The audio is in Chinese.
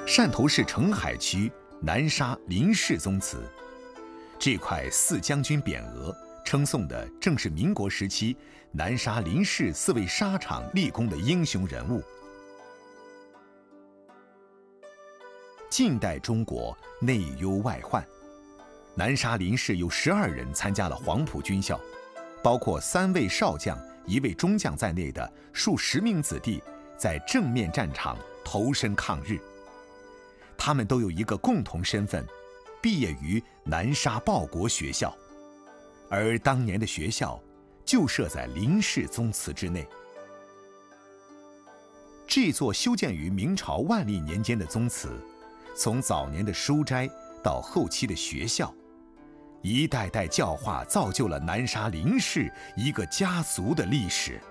汕头市澄海区南沙林氏宗祠。这块四将军匾额称颂的正是民国时期南沙林氏4位沙场立功的英雄人物。近代中国内忧外患，南沙林氏有12人参加了黄埔军校，包括3位少将、1位中将在内的数十名子弟在正面战场投身抗日。他们都有一个共同身份，毕业于南沙报国学校，而当年的学校就设在林氏宗祠之内。这座修建于明朝万历年间的宗祠，从早年的书斋到后期的学校，一代代教化造就了南沙林氏一个家族的历史。